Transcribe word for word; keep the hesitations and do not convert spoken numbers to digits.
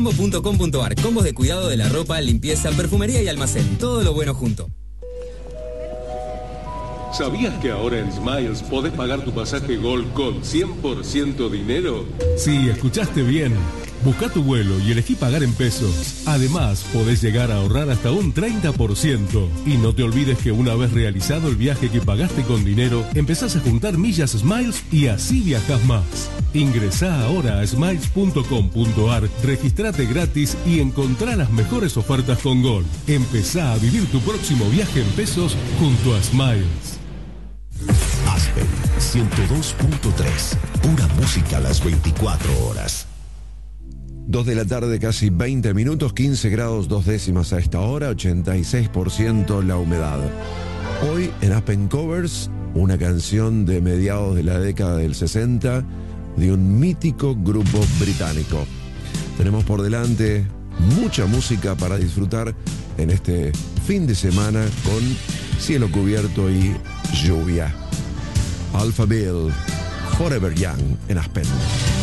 combo punto com punto ar. Combos de cuidado de la ropa, limpieza, perfumería y almacén. Todo lo bueno junto. ¿Sabías que ahora en Smiles podés pagar tu pasaje Gol con cien por ciento dinero? Sí, escuchaste bien. Busca tu vuelo y elegí pagar en pesos. Además, podés llegar a ahorrar hasta un treinta por ciento. Y no te olvides que una vez realizado el viaje que pagaste con dinero, empezás a juntar millas Smiles y así viajás más. Ingresá ahora a smiles punto com punto ar, registrate gratis y encontrá las mejores ofertas con Gol. Empezá a vivir tu próximo viaje en pesos junto a Smiles. Aspen ciento dos punto tres. Pura música a las veinticuatro horas. Dos de la tarde, casi veinte minutos, quince grados dos décimas a esta hora, ochenta y seis por ciento la humedad. Hoy en Aspen Covers, una canción de mediados de la década del sesenta de un mítico grupo británico. Tenemos por delante mucha música para disfrutar en este fin de semana con cielo cubierto y lluvia. Alphaville, Forever Young en Aspen.